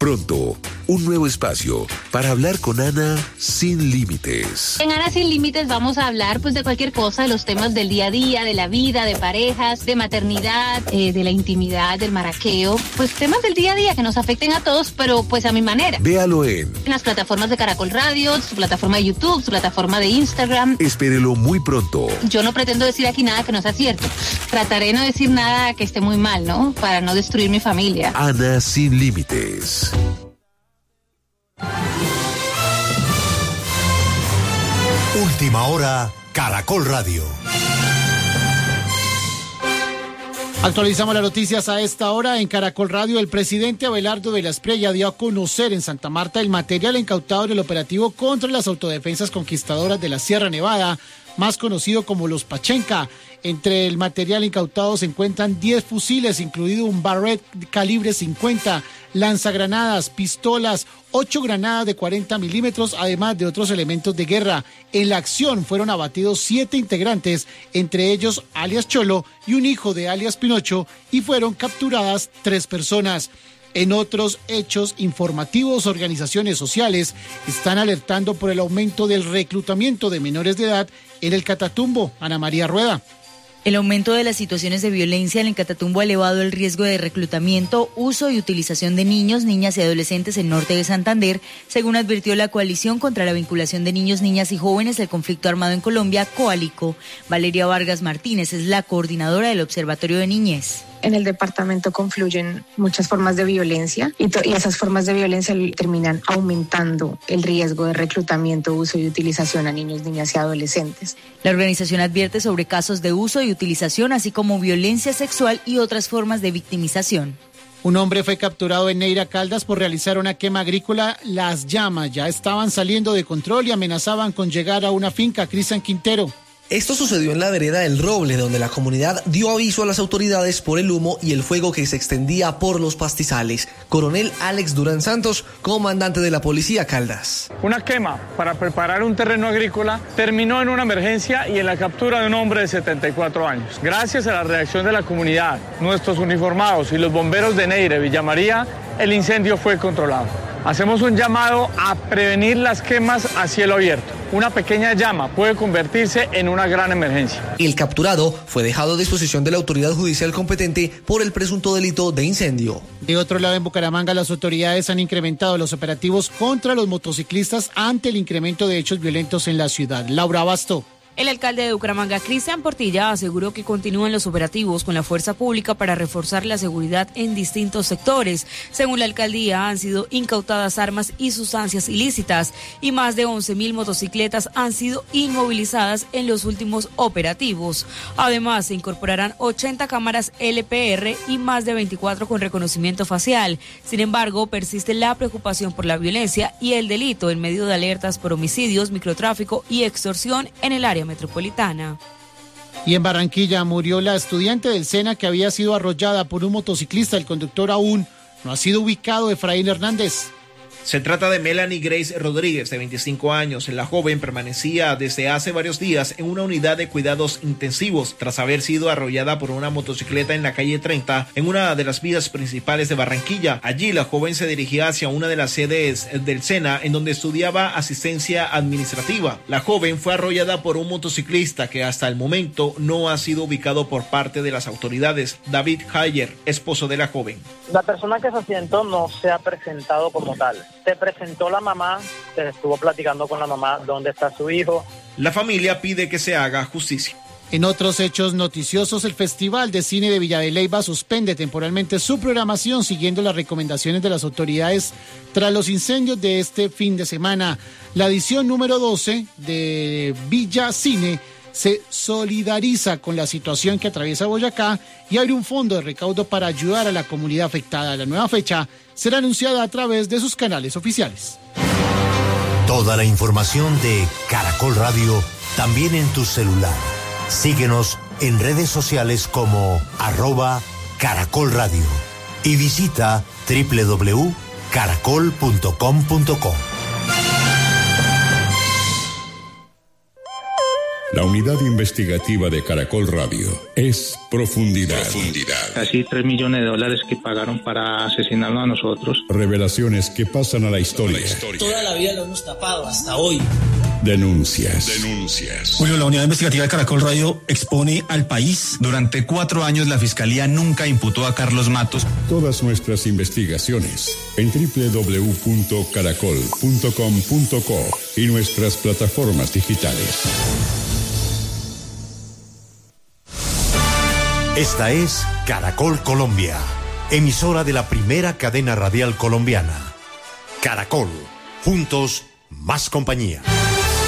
Pronto, un nuevo espacio para hablar con Ana sin límites. En Ana sin límites vamos a hablar pues de cualquier cosa, de los temas del día a día, de la vida, de parejas, de maternidad, de la intimidad, del maraqueo, pues temas del día a día que nos afecten a todos, pero pues a mi manera. Véalo en las plataformas de Caracol Radio, su plataforma de YouTube, su plataforma de Instagram. Espérelo muy pronto. Yo no pretendo decir aquí nada que no sea cierto. Trataré de no decir nada que esté muy mal, ¿no? Para no destruir mi familia. Ana sin límites. Última hora, Caracol Radio. Actualizamos las noticias a esta hora en Caracol Radio. El presidente Abelardo de la Espriella dio a conocer en Santa Marta el material incautado en el operativo contra las autodefensas conquistadoras de la Sierra Nevada, más conocido como los Pachenca. Entre el material incautado se encuentran 10 fusiles, incluido un Barrett calibre 50, lanzagranadas, pistolas, 8 granadas de 40 milímetros, además de otros elementos de guerra. En la acción fueron abatidos 7 integrantes, entre ellos alias Cholo y un hijo de alias Pinocho, y fueron capturadas 3 personas. En otros hechos informativos, organizaciones sociales están alertando por el aumento del reclutamiento de menores de edad en el Catatumbo. Ana María Rueda. El aumento de las situaciones de violencia en el Catatumbo ha elevado el riesgo de reclutamiento, uso y utilización de niños, niñas y adolescentes en norte de Santander, según advirtió la Coalición contra la Vinculación de Niños, Niñas y Jóvenes del Conflicto Armado en Colombia, Coalico. Valeria Vargas Martínez es la coordinadora del Observatorio de Niñez. En el departamento confluyen muchas formas de violencia y esas formas de violencia terminan aumentando el riesgo de reclutamiento, uso y utilización a niños, niñas y adolescentes. La organización advierte sobre casos de uso y utilización, así como violencia sexual y otras formas de victimización. Un hombre fue capturado en Neira Caldas por realizar una quema agrícola. Las llamas ya estaban saliendo de control y amenazaban con llegar a una finca. Cristian Quintero. Esto sucedió en la vereda del Roble, donde la comunidad dio aviso a las autoridades por el humo y el fuego que se extendía por los pastizales. Coronel Alex Durán Santos, comandante de la Policía Caldas. Una quema para preparar un terreno agrícola terminó en una emergencia y en la captura de un hombre de 74 años. Gracias a la reacción de la comunidad, nuestros uniformados y los bomberos de Neira y Villa María, el incendio fue controlado. Hacemos un llamado a prevenir las quemas a cielo abierto. Una pequeña llama puede convertirse en una gran emergencia. El capturado fue dejado a disposición de la autoridad judicial competente por el presunto delito de incendio. De otro lado, en Bucaramanga, las autoridades han incrementado los operativos contra los motociclistas ante el incremento de hechos violentos en la ciudad. Laura Abasto. El alcalde de Bucaramanga, Cristian Portilla, aseguró que continúan los operativos con la fuerza pública para reforzar la seguridad en distintos sectores. Según la alcaldía, han sido incautadas armas y sustancias ilícitas y más de 11.000 motocicletas han sido inmovilizadas en los últimos operativos. Además, se incorporarán 80 cámaras LPR y más de 24 con reconocimiento facial. Sin embargo, persiste la preocupación por la violencia y el delito en medio de alertas por homicidios, microtráfico y extorsión en el área metropolitana. Y en Barranquilla murió la estudiante del SENA que había sido arrollada por un motociclista. El conductor aún no ha sido ubicado. Efraín Hernández. Se trata de Melanie Grace Rodríguez, de 25 años. La joven permanecía desde hace varios días en una unidad de cuidados intensivos tras haber sido arrollada por una motocicleta en la calle 30, en una de las vías principales de Barranquilla. Allí la joven se dirigía hacia una de las sedes del SENA, en donde estudiaba asistencia administrativa. La joven fue arrollada por un motociclista que hasta el momento no ha sido ubicado por parte de las autoridades. David Hayer, esposo de la joven. La persona que se accidentó no se ha presentado como tal. Se presentó la mamá, se estuvo platicando con la mamá dónde está su hijo. La familia pide que se haga justicia. En otros hechos noticiosos, el Festival de Cine de Villa de Leyva suspende temporalmente su programación siguiendo las recomendaciones de las autoridades tras los incendios de este fin de semana. La edición número 12 de Villa Cine se solidariza con la situación que atraviesa Boyacá y abre un fondo de recaudo para ayudar a la comunidad afectada. La nueva fecha será anunciada a través de sus canales oficiales. Toda la información de Caracol Radio también en tu celular. Síguenos en redes sociales como @Caracol Radio y visita www.caracol.com.co. La unidad investigativa de Caracol Radio es Profundidad. Casi $3 millones que pagaron para asesinarnos a nosotros. Revelaciones que pasan a la historia. Toda la vida lo hemos tapado, hasta hoy. Denuncias. Julio, la unidad investigativa de Caracol Radio expone al país. Durante 4 años la Fiscalía nunca imputó a Carlos Matos. Todas nuestras investigaciones en www.caracol.com.co y nuestras plataformas digitales. Esta es Caracol Colombia, emisora de la primera cadena radial colombiana. Caracol, juntos, más compañía.